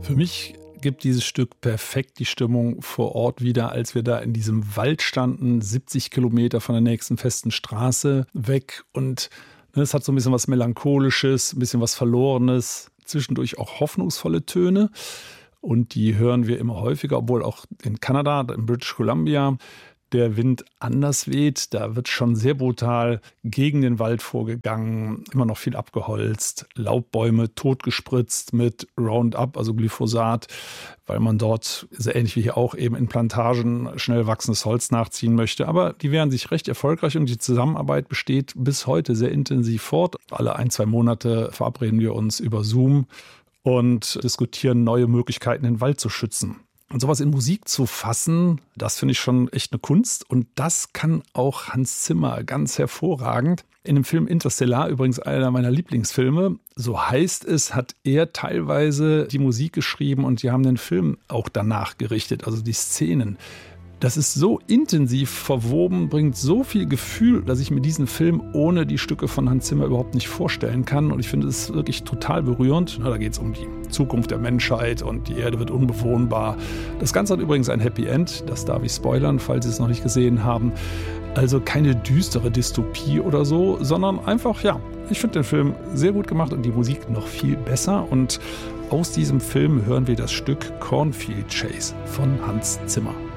Für mich gibt dieses Stück perfekt die Stimmung vor Ort wieder, als wir da in diesem Wald standen, 70 Kilometer von der nächsten festen Straße weg. Und es hat so ein bisschen was Melancholisches, ein bisschen was Verlorenes, zwischendurch auch hoffnungsvolle Töne. Und die hören wir immer häufiger, obwohl auch in Kanada, in British Columbia, der Wind anders weht. Da wird schon sehr brutal gegen den Wald vorgegangen, immer noch viel abgeholzt, Laubbäume totgespritzt mit Roundup, also Glyphosat, weil man dort, sehr ähnlich wie hier auch, eben in Plantagen schnell wachsendes Holz nachziehen möchte. Aber die wehren sich recht erfolgreich und die Zusammenarbeit besteht bis heute sehr intensiv fort. Alle 1-2 Monate verabreden wir uns über Zoom und diskutieren neue Möglichkeiten, den Wald zu schützen. Und sowas in Musik zu fassen, das finde ich schon echt eine Kunst. Und das kann auch Hans Zimmer ganz hervorragend. In dem Film Interstellar, übrigens einer meiner Lieblingsfilme, so heißt es, hat er teilweise die Musik geschrieben und die haben den Film auch danach gerichtet, also die Szenen. Das ist so intensiv verwoben, bringt so viel Gefühl, dass ich mir diesen Film ohne die Stücke von Hans Zimmer überhaupt nicht vorstellen kann. Und ich finde es wirklich total berührend. Da geht es um die Zukunft der Menschheit und die Erde wird unbewohnbar. Das Ganze hat übrigens ein Happy End. Das darf ich spoilern, falls Sie es noch nicht gesehen haben. Also keine düstere Dystopie oder so, sondern einfach, ja, ich finde den Film sehr gut gemacht und die Musik noch viel besser. Und aus diesem Film hören wir das Stück Cornfield Chase von Hans Zimmer.